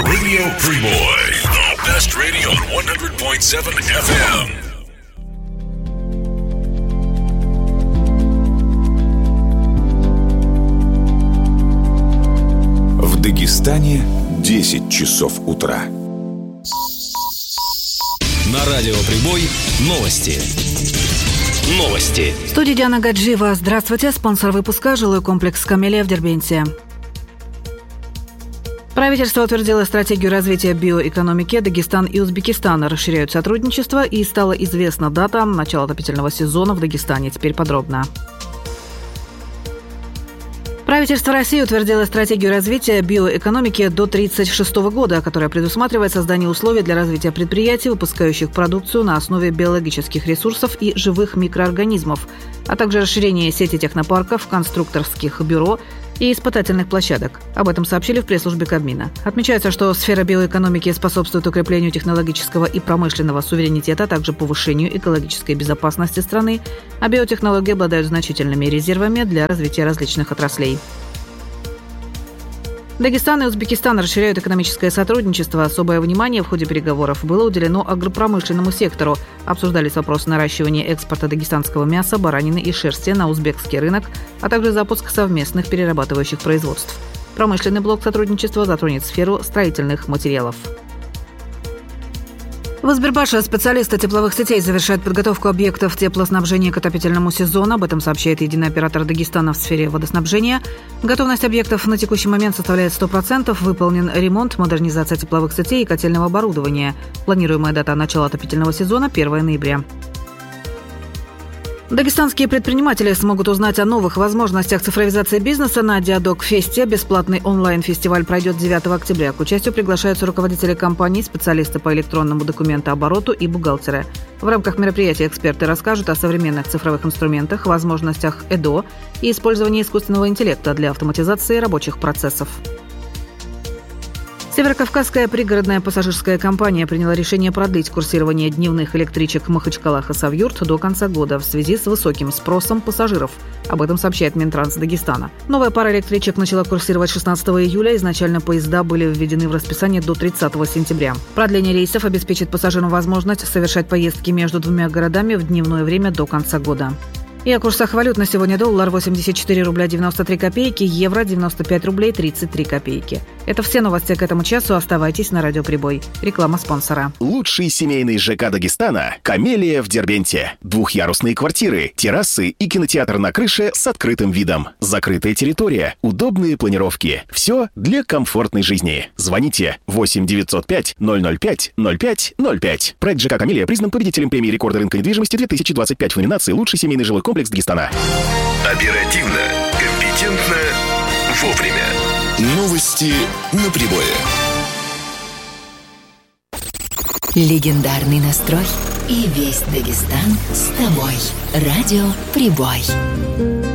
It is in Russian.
Radio Primoy. The best radio on 100.7 FM. В Дагестане 10 часов утра. На радио Прибой новости. В студии Диана Гаджиева. Здравствуйте. Спонсор выпуска – жилой комплекс «Камелия» в Дербенте. Правительство утвердило стратегию развития биоэкономики. Дагестан и Узбекистан расширяют сотрудничество, и стала известна дата начала отопительного сезона в Дагестане. Теперь подробно. Правительство России утвердило стратегию развития биоэкономики до 1936 года, которая предусматривает создание условий для развития предприятий, выпускающих продукцию на основе биологических ресурсов и живых микроорганизмов, а также расширение сети технопарков, конструкторских бюро и испытательных площадок. Об этом сообщили в пресс-службе Кабмина. Отмечается, что сфера биоэкономики способствует укреплению технологического и промышленного суверенитета, а также повышению экологической безопасности страны, а биотехнологии обладают значительными резервами для развития различных отраслей. Дагестан и Узбекистан расширяют экономическое сотрудничество. Особое внимание в ходе переговоров было уделено агропромышленному сектору. Обсуждались вопросы наращивания экспорта дагестанского мяса, баранины и шерсти на узбекский рынок, а также запуск совместных перерабатывающих производств. Промышленный блок сотрудничества затронет сферу строительных материалов. В Азербайджане специалисты тепловых сетей завершают подготовку объектов теплоснабжения к отопительному сезону. Об этом сообщает единый оператор Дагестана в сфере водоснабжения. Готовность объектов на текущий момент составляет 100%. Выполнен ремонт, модернизация тепловых сетей и котельного оборудования. Планируемая дата начала отопительного сезона – 1 ноября. Дагестанские предприниматели смогут узнать о новых возможностях цифровизации бизнеса на Диадок-фесте. Бесплатный онлайн-фестиваль пройдет 9 октября. К участию приглашаются руководители компаний, специалисты по электронному документообороту и бухгалтеры. В рамках мероприятия эксперты расскажут о современных цифровых инструментах, возможностях ЭДО и использовании искусственного интеллекта для автоматизации рабочих процессов. Северокавказская пригородная пассажирская компания приняла решение продлить курсирование дневных электричек Махачкала-Хасавюрт до конца года в связи с высоким спросом пассажиров. Об этом сообщает Минтранс Дагестана. Новая пара электричек начала курсировать 16 июля. Изначально поезда были введены в расписание до 30 сентября. Продление рейсов обеспечит пассажирам возможность совершать поездки между двумя городами в дневное время до конца года. И о курсах валют на сегодня: доллар 84 рубля 93 копейки, евро 95 рублей 33 копейки. Это все новости к этому часу. Оставайтесь на Радио Прибой. Реклама спонсора. Лучший семейный ЖК Дагестана – «Камелия» в Дербенте. Двухъярусные квартиры, террасы и кинотеатр на крыше с открытым видом. Закрытая территория, удобные планировки. Все для комфортной жизни. Звоните 8 905 005 05 05. Проект ЖК «Камелия» признан победителем премии рекорда рынка недвижимости 2025 в номинации «Лучший семейный жилой комплекс Дагестана». Оперативно, компетентно, вовремя. Новости на Прибое. Легендарный настрой и весь Дагестан с тобой. Радио Прибой.